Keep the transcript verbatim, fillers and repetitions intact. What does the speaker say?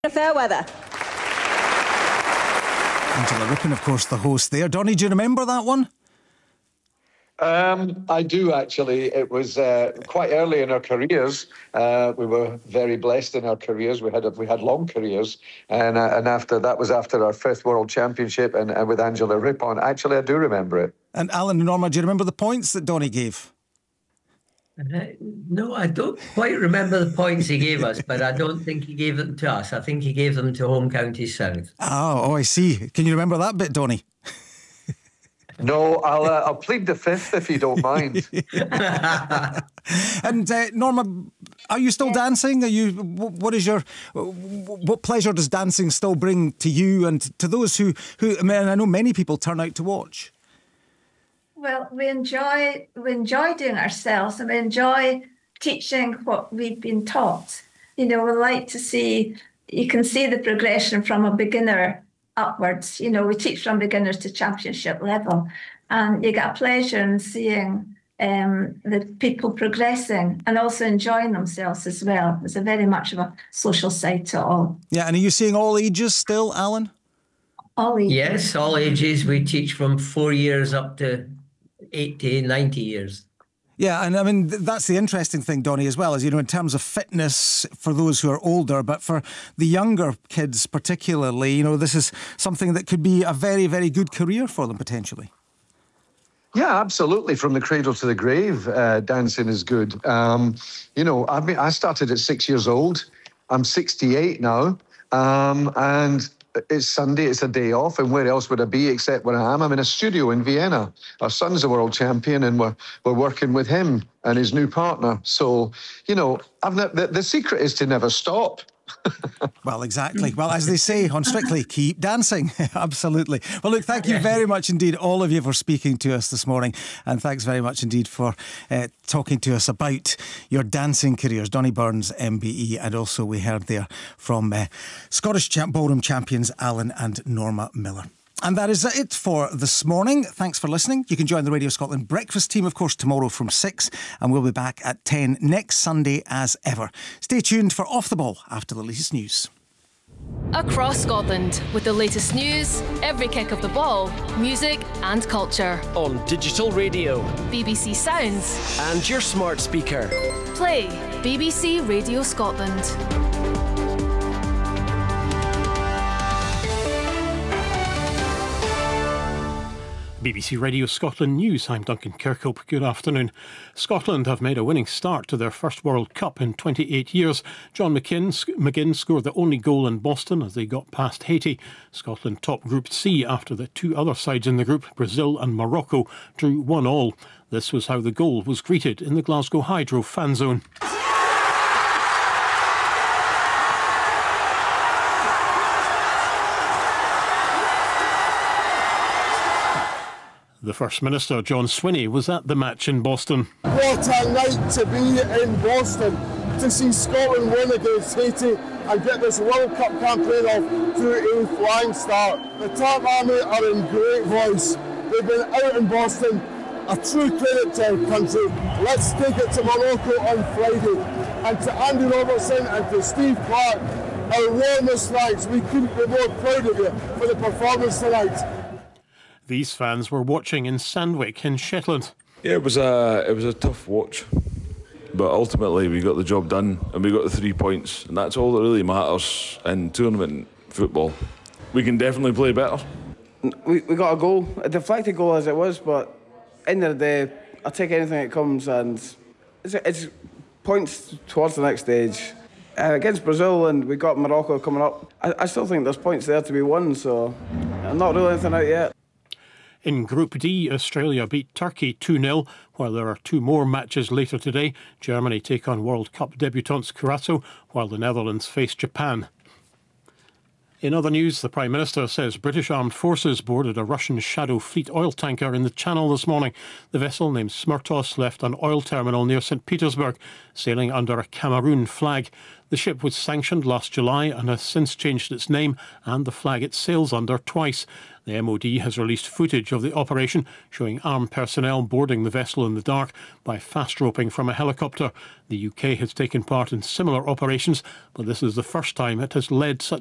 Fairweather. Angela Rippon, of course, the host there. Donnie, do you remember that one? Um, I do, actually. It was uh, quite early in our careers. Uh, we were very blessed in our careers. We had a, we had long careers, and uh, and after that was after our fifth World Championship, and, and with Angela Rippon. Actually, I do remember it. And Alan and Norma, do you remember the points that Donnie gave? Uh, no, I don't quite remember the points he gave us, but I don't think he gave them to us. I think he gave them to Home County South. Oh, oh, I see. Can you remember that bit, Donnie? No, I'll uh, I'll plead the fifth if you don't mind. And uh, Norma, are you still dancing? Are you? What is your? What pleasure does dancing still bring to you and to those who who? I mean, I know many people turn out to watch. Well, we enjoy we enjoy doing it ourselves, and we enjoy teaching what we've been taught. You know, we like to see. You can see the progression from a beginner upwards. You know, we teach from beginners to championship level, and you get a pleasure in seeing um, the people progressing and also enjoying themselves as well. There's a very much of a social side to it all. Yeah, and are you seeing all ages still, Alan? All ages. Yes, all ages. We teach from four years up to eighty, ninety years. Yeah, and I mean, that's the interesting thing, Donnie, as well, is, you know, in terms of fitness for those who are older, but for the younger kids particularly, you know, this is something that could be a very, very good career for them potentially. Yeah, absolutely. From the cradle to the grave, uh, dancing is good. Um, you know, I mean, I started at six years old. I'm sixty-eight now, um, and it's Sunday, it's a day off, and where else would I be except where I am? I'm in a studio in Vienna. Our son's a world champion, and we're we're working with him and his new partner. So, you know, I've ne- the, the secret is to never stop. Well, exactly. Well, as they say on Strictly, keep dancing. Absolutely. Well, look, thank you very much indeed, all of you, for speaking to us this morning. And thanks very much indeed for uh, talking to us about your dancing careers. Donnie Burns, M B E, and also we heard there from uh, Scottish champ- ballroom champions Alan and Norma Miller. And that is it for this morning. Thanks for listening. You can join the Radio Scotland breakfast team, of course, tomorrow from six, and we'll be back at ten next Sunday as ever. Stay tuned for Off the Ball after the latest news. Across Scotland, with the latest news, every kick of the ball, music and culture. On digital radio, B B C Sounds, and your smart speaker. Play B B C Radio Scotland. B B C Radio Scotland News. I'm Duncan Kirkhope. Good afternoon. Scotland have made a winning start to their first World Cup in twenty-eight years. John McGinn, McGinn scored the only goal in Boston as they got past Haiti. Scotland topped Group C after the two other sides in the group, Brazil and Morocco, drew one all. This was how the goal was greeted in the Glasgow Hydro fan zone. The First Minister, John Swinney, was at the match in Boston. What a night to be in Boston, to see Scotland win against Haiti and get this World Cup campaign off to a flying start. The Tartan Army are in great voice. They've been out in Boston, a true credit to our country. Let's take it to Morocco on Friday. And to Andy Robertson and to Steve Clark, our warmest thanks. We couldn't be more proud of you for the performance tonight. These fans were watching in Sandwick in Shetland. Yeah, it was a it was a tough watch, but ultimately we got the job done and we got the three points, and that's all that really matters in tournament football. We can definitely play better. We we got a goal, a deflected goal as it was, but end of the day, I'll take anything that comes, and it's, it's points towards the next stage. Uh, against Brazil, and we got Morocco coming up. I, I still think there's points there to be won, so I'm not ruling anything out yet. In Group D, Australia beat Turkey two nil, while there are two more matches later today. Germany take on World Cup debutants Curacao, while the Netherlands face Japan. In other news, the Prime Minister says British Armed Forces boarded a Russian Shadow Fleet oil tanker in the Channel this morning. The vessel, named Smirtos, left an oil terminal near St Petersburg, sailing under a Cameroon flag. The ship was sanctioned last July and has since changed its name and the flag it sails under twice. The M O D has released footage of the operation showing armed personnel boarding the vessel in the dark by fast roping from a helicopter. The U K has taken part in similar operations, but this is the first time it has led such